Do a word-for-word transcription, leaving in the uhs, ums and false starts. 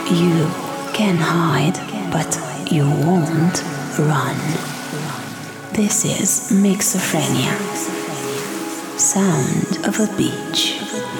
You can hide, but you won't run. This is Mixophhrenia. Sound of a beach.